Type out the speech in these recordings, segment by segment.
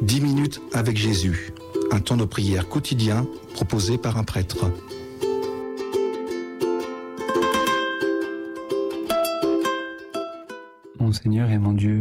10 minutes avec Jésus, un temps de prière quotidien proposé par un prêtre. Mon Seigneur et mon Dieu,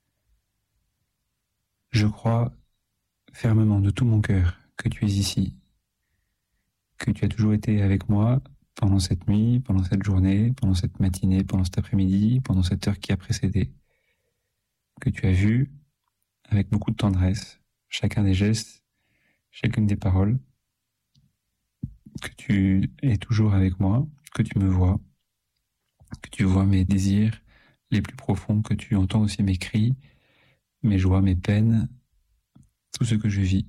je crois fermement de tout mon cœur que tu es ici, que tu as toujours été avec moi pendant cette nuit, pendant cette journée, pendant cette matinée, pendant cet après-midi, pendant cette heure qui a précédé, que tu as vu avec beaucoup de tendresse chacun des gestes, chacune des paroles, que tu es toujours avec moi, que tu me vois, que tu vois mes désirs les plus profonds, que tu entends aussi mes cris, mes joies, mes peines, tout ce que je vis.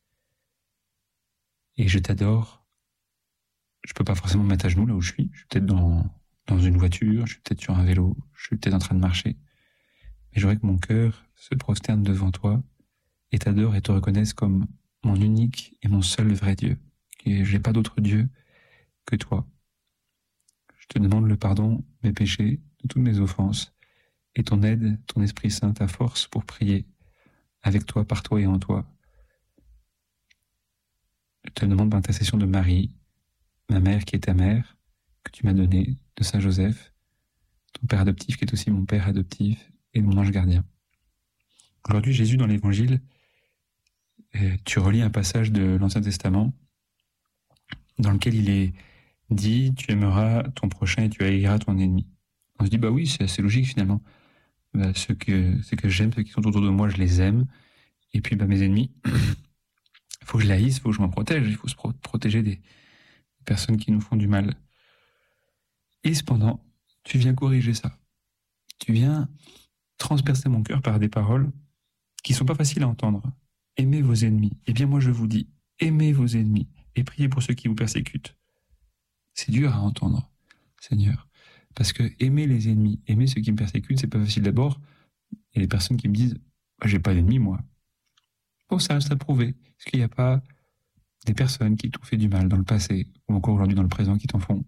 Et je t'adore. Je peux pas forcément me mettre à genoux là où je suis. Je suis peut-être dans une voiture, je suis peut-être sur un vélo, je suis peut-être en train de marcher. Mais je voudrais que mon cœur se prosterne devant toi et t'adore et te reconnaisse comme mon unique et mon seul vrai Dieu. Et je n'ai pas d'autre Dieu que toi. Je te demande le pardon de mes péchés, de toutes mes offenses, et ton aide, ton Esprit Saint, ta force pour prier avec toi, par toi et en toi. Je te demande l'intercession de Marie, ma mère qui est ta mère, que tu m'as donnée, de Saint Joseph, ton père adoptif qui est aussi mon père adoptif, et de mon ange gardien. Aujourd'hui, Jésus, dans l'Évangile, tu relis un passage de l'Ancien Testament dans lequel il est dit « Tu aimeras ton prochain et tu haïras ton ennemi ». On se dit « Bah oui, c'est assez logique finalement. Bah, ceux que j'aime, ceux qui sont autour de moi, je les aime. Et puis bah, mes ennemis, il faut que je les haïsse, il faut que je m'en protège, il faut se protéger des personnes qui nous font du mal. » Et cependant, tu viens corriger ça. Tu viens transpercer mon cœur par des paroles qui sont pas faciles à entendre. Aimez vos ennemis. Eh bien moi je vous dis, aimez vos ennemis et priez pour ceux qui vous persécutent. C'est dur à entendre, Seigneur. Parce que aimer les ennemis, aimer ceux qui me persécutent, c'est pas facile d'abord. Il y a des personnes qui me disent, j'ai pas d'ennemis moi. Bon, ça reste à prouver. Est-ce qu'il n'y a pas des personnes qui t'ont fait du mal dans le passé, ou encore aujourd'hui dans le présent qui t'en font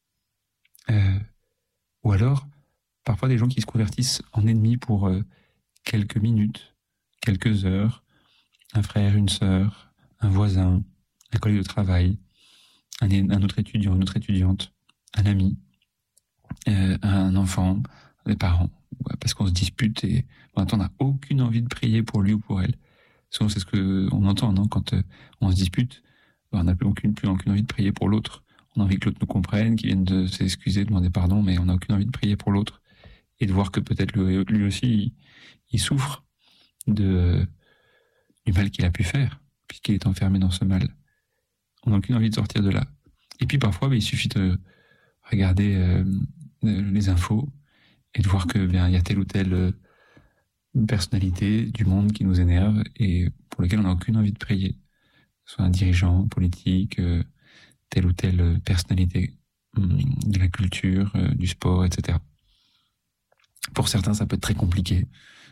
ou alors, parfois des gens qui se convertissent en ennemis pour quelques minutes, quelques heures, un frère, une sœur, un voisin, un collègue de travail, un autre étudiant, une autre étudiante, un ami, un enfant, des parents, parce qu'on se dispute et on n'a aucune envie de prier pour lui ou pour elle. Souvent c'est ce qu'on entend, non ? Quand on se dispute, on n'a plus aucune envie de prier pour l'autre. On a envie que l'autre nous comprenne, qu'il vienne de s'excuser, demander pardon, mais on n'a aucune envie de prier pour l'autre et de voir que peut-être lui aussi il souffre du mal qu'il a pu faire, puisqu'il est enfermé dans ce mal. On n'a aucune envie de sortir de là. Et puis parfois, il suffit de regarder les infos et de voir que il y a telle ou telle personnalité du monde qui nous énerve et pour lequel on n'a aucune envie de prier. Soit un dirigeant politique, telle ou telle personnalité de la culture, du sport, etc. Pour certains, ça peut être très compliqué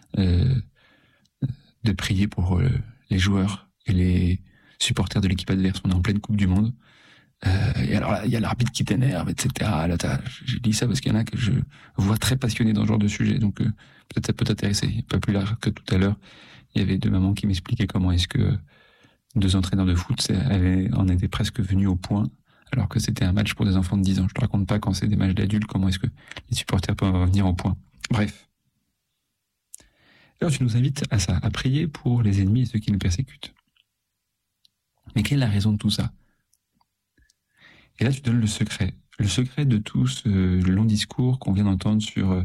de prier pour les joueurs et les supporters de l'équipe adverse. On est en pleine Coupe du Monde. Et alors là, il y a l'arbitre qui t'énerve, etc. Là, j'ai dit ça parce qu'il y en a que je vois très passionnés dans ce genre de sujet. Donc peut-être ça peut t'intéresser. Pas plus large que tout à l'heure, il y avait deux mamans qui m'expliquaient comment est-ce que deux entraîneurs de foot en étaient presque venus au point, alors que c'était un match pour des enfants de 10 ans. Je te raconte pas quand c'est des matchs d'adultes, comment est-ce que les supporters peuvent revenir au point. Bref. Alors tu nous invites à ça, à prier pour les ennemis et ceux qui nous persécutent. Mais quelle est la raison de tout ça ? Et là tu donnes le secret de tout ce long discours qu'on vient d'entendre sur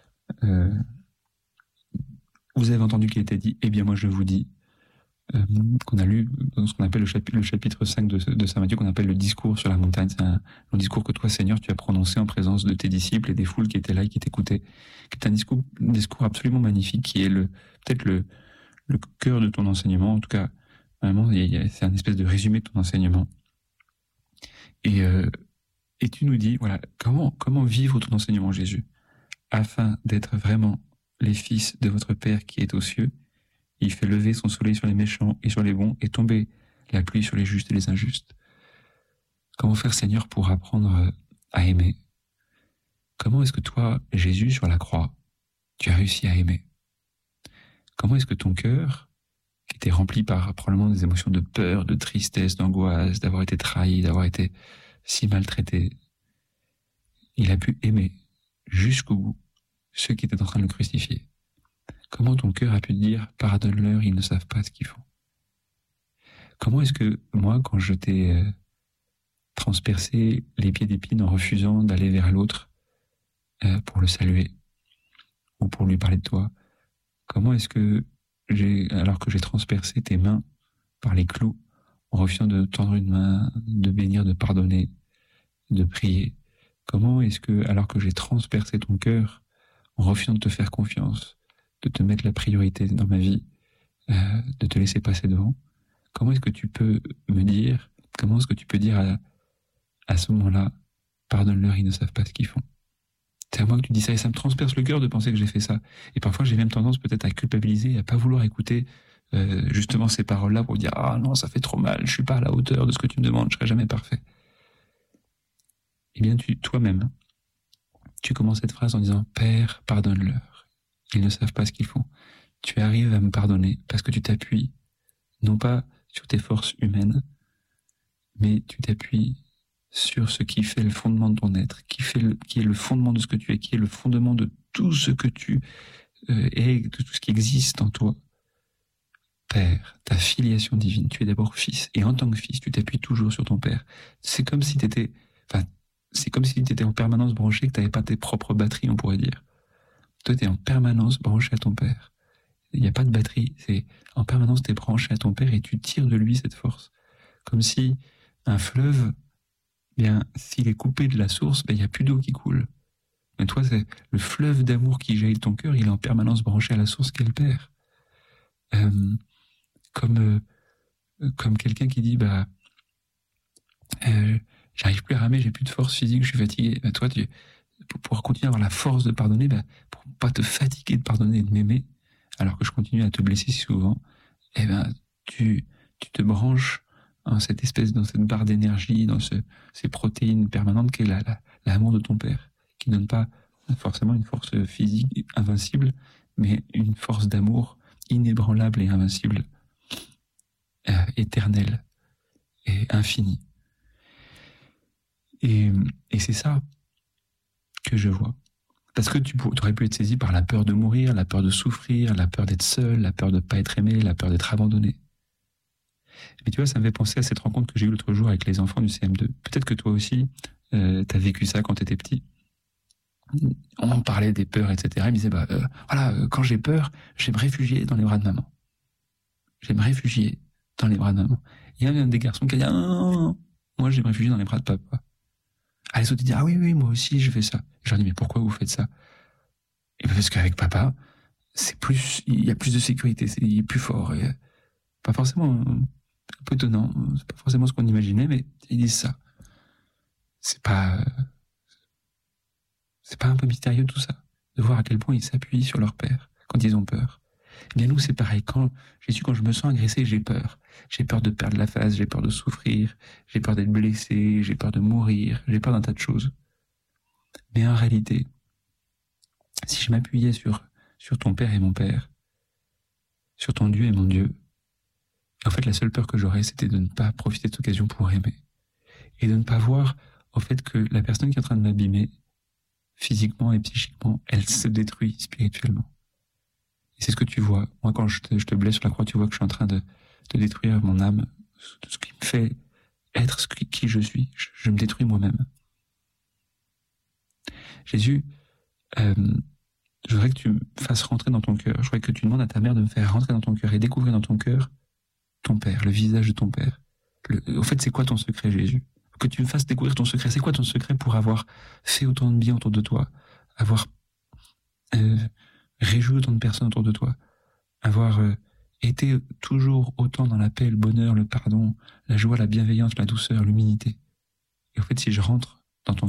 vous avez entendu qu'il était dit, eh bien moi je vous dis, qu'on a lu dans ce qu'on appelle le chapitre 5 de Saint Matthieu, qu'on appelle le discours sur la montagne. C'est un discours que toi, Seigneur, tu as prononcé en présence de tes disciples et des foules qui étaient là et qui t'écoutaient, qui est un discours absolument magnifique, qui est peut-être le cœur de ton enseignement. En tout cas, vraiment, c'est un espèce de résumé de ton enseignement. Et tu nous dis, voilà, comment vivre ton enseignement, Jésus, afin d'être vraiment les fils de votre Père qui est aux cieux. Il fait lever son soleil sur les méchants et sur les bons, et tomber la pluie sur les justes et les injustes. Comment faire, Seigneur, pour apprendre à aimer ? Comment est-ce que toi, Jésus, sur la croix, tu as réussi à aimer ? Comment est-ce que ton cœur, qui était rempli par probablement des émotions de peur, de tristesse, d'angoisse, d'avoir été trahi, d'avoir été si maltraité. Il a pu aimer jusqu'au bout ceux qui étaient en train de le crucifier. Comment ton cœur a pu te dire « Pardonne-leur, ils ne savent pas ce qu'ils font ». Comment est-ce que moi, quand je t'ai transpercé les pieds d'épines en refusant d'aller vers l'autre pour le saluer ou pour lui parler de toi, comment est-ce que alors que j'ai transpercé tes mains par les clous, en refusant de tendre une main, de bénir, de pardonner, de prier, comment est-ce que, alors que j'ai transpercé ton cœur, en refusant de te faire confiance, de te mettre la priorité dans ma vie, de te laisser passer devant, comment est-ce que tu peux me dire, comment est-ce que tu peux dire à ce moment-là, pardonne-leur, ils ne savent pas ce qu'ils font. C'est à moi que tu dis ça, et ça me transperce le cœur de penser que j'ai fait ça. Et parfois, j'ai même tendance peut-être à culpabiliser, à pas vouloir écouter justement ces paroles-là pour dire « Ah non, ça fait trop mal, je suis pas à la hauteur de ce que tu me demandes, je serai jamais parfait. » Eh bien, toi-même, tu commences cette phrase en disant « Père, pardonne-leur, ils ne savent pas ce qu'ils font. » Tu arrives à me pardonner parce que tu t'appuies, non pas sur tes forces humaines, mais tu t'appuies sur ce qui fait le fondement de ton être, qui est le fondement de ce que tu es, qui est le fondement de tout ce que tu es, de tout ce qui existe en toi. Père, ta filiation divine, tu es d'abord fils, et en tant que fils, tu t'appuies toujours sur ton père. C'est comme si t'étais en permanence branché, que t'avais pas tes propres batteries, on pourrait dire. Toi, t'es en permanence branché à ton père. Il n'y a pas de batterie, c'est en permanence t'es branché à ton père et tu tires de lui cette force. Comme si un fleuve, bien, s'il est coupé de la source, il n'y a plus d'eau qui coule. Mais toi, c'est le fleuve d'amour qui jaillit de ton cœur, il est en permanence branché à la source qu'est le Père. Comme quelqu'un qui dit, j'arrive plus à ramer, j'ai plus de force physique, je suis fatigué. Toi, pour pouvoir continuer à avoir la force de pardonner, pour pas te fatiguer de pardonner et de m'aimer, alors que je continue à te blesser si souvent, tu te branches dans cette barre d'énergie, dans ces protéines permanentes qu'est l'amour de ton père, qui donne pas forcément une force physique invincible, mais une force d'amour inébranlable et invincible, éternelle et infinie. Et c'est ça que je vois. Parce que tu aurais pu être saisi par la peur de mourir, la peur de souffrir, la peur d'être seul, la peur de ne pas être aimé, la peur d'être abandonné. Mais tu vois, ça me fait penser à cette rencontre que j'ai eue l'autre jour avec les enfants du CM2. Peut-être que toi aussi, t'as vécu ça quand t'étais petit. On parlait des peurs, etc. Ils me disaient, quand j'ai peur, je vais me réfugier dans les bras de maman. Je vais me réfugier dans les bras de maman. Il y a un des garçons qui a dit, non, moi je vais me réfugier dans les bras de papa. Ah, les autres disent, ah oui, moi aussi je fais ça. Je leur dis, mais pourquoi vous faites ça? Et parce qu'avec papa, il y a plus de sécurité, il est plus fort. Et pas forcément, un peu étonnant, c'est pas forcément ce qu'on imaginait, mais ils disent ça. C'est pas un peu mystérieux tout ça, de voir à quel point ils s'appuient sur leur père quand ils ont peur. Eh bien nous c'est pareil, quand je me sens agressé, j'ai peur. J'ai peur de perdre la face, j'ai peur de souffrir, j'ai peur d'être blessé, j'ai peur de mourir, j'ai peur d'un tas de choses. Mais en réalité, si je m'appuyais sur ton père et mon père, sur ton Dieu et mon Dieu, en fait la seule peur que j'aurais, c'était de ne pas profiter de cette occasion pour aimer. Et de ne pas voir au fait que la personne qui est en train de m'abîmer, physiquement et psychiquement, elle se détruit spirituellement. Et c'est ce que tu vois. Moi, quand je te blesse sur la croix, tu vois que je suis en train de détruire mon âme, ce qui me fait être qui je suis. Je me détruis moi-même. Jésus, je voudrais que tu me fasses rentrer dans ton cœur. Je voudrais que tu demandes à ta mère de me faire rentrer dans ton cœur et découvrir dans ton cœur ton Père, le visage de ton Père. Au fait, c'est quoi ton secret, Jésus? Que tu me fasses découvrir ton secret. C'est quoi ton secret pour avoir fait autant de bien autour de toi, avoir réjoui autant de personnes autour de toi, avoir été toujours autant dans la paix, le bonheur, le pardon, la joie, la bienveillance, la douceur, l'humilité. Et en fait, si je rentre